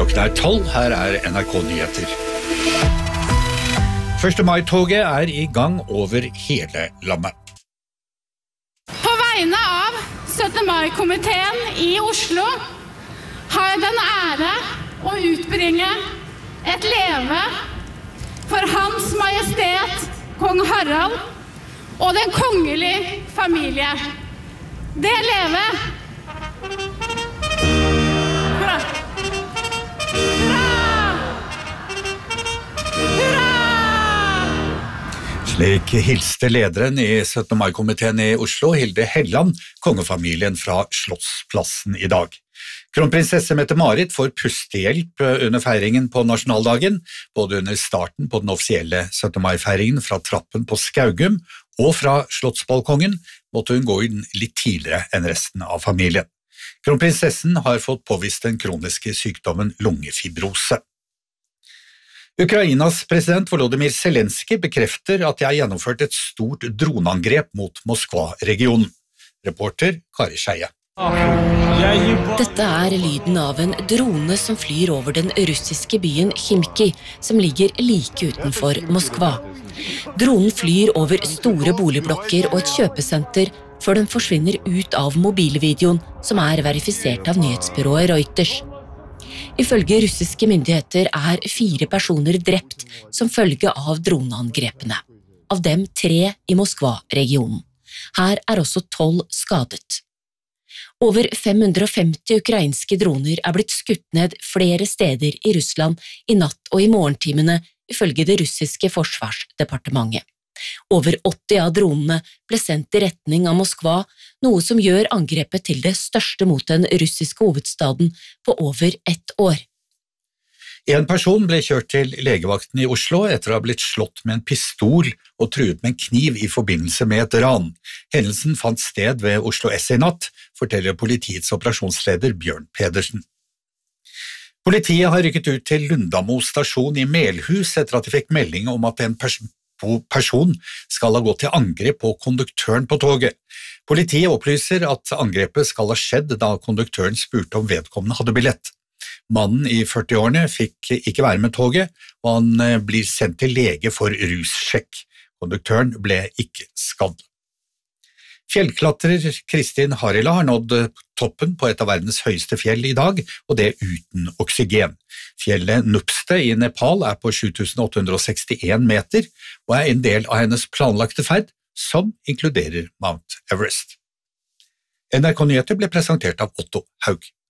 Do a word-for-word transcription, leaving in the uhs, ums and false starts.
Klokken er tolv, her er N R K Nyheter. første mai-toget er i gang over hele landet. På vegne av syttende mai-komiteen i Oslo har jeg den ære å utbringe et leve for Hans Majestet Kong Harald og den kongelige familie. Det leve! Hurra! Slik hilste lederen i syttende mai-komiteen i Oslo, Hilde Helland, kongefamilien fra Slottsplassen i dag. Kronprinsesse Mette-Marit får pustehjelp under feiringen på nasjonaldagen, både under starten på den offisielle syttende mai-feiringen fra trappen på Skaugum og fra Slottsbalkongen måtte hun gå inn litt tidligere enn resten av familien. Kronprinsessen har fått påvist den kroniske sykdommen lungefibrose. Ukrainas president Volodymyr Zelensky bekrefter at det er gjennomført et stort droneangrep mot Moskva-regionen. Reporter Kari Skeie. Dette er lyden av en drone som flyr over den russiske byen Khimki, som ligger like utenfor Moskva. Dronen flyr over store boligblokker og et kjøpesenter før den forsvinner ut av mobilvideoen, som er verifisert av nyhetsbyrået Reuters. Ifølge russiske myndigheter er fire personer drept som følge av droneangrepene. Av dem tre i Moskva-regionen. Her er også tolv skadet. Over fem hundre og femti ukrainske droner er blitt skutt ned flere steder i Russland i natt og i morgentimene, ifølge det russiske forsvarsdepartementet. Over åtti av dronene ble sendt i retning av Moskva, noe som gjør angrepet til det største mot den russiske hovedstaden på over ett år. En person ble kjørt til legevakten i Oslo etter å ha blitt slått med en pistol og truet med en kniv i forbindelse med et ran. Hendelsen fant sted ved Oslo S i natt, forteller politiets operasjonsleder Bjørn Pedersen. Politiet har rykket ut til Lundamo stasjon i Melhus etter at de fikk melding om at en person person skal ha gått til angrep på konduktøren på toget. Politiet opplyser at angrepet skal ha skjedd da konduktøren spurte om vedkommende hadde billett. Mannen i førti-årene fikk ikke være med toget, og han blir sendt til lege for russjekk. Konduktøren ble ikke skadd. Fjellklatrer Kristin Harila har nådd toppen på et av verdens høyeste fjell i dag, og det uten oksygen. Fjellet Nupste i Nepal er på sju tusen åtte hundre og sekstien meter, og er en del av hennes planlagte ferd, som inkluderer Mount Everest. N R K Nyheter ble presentert av Otto Haug.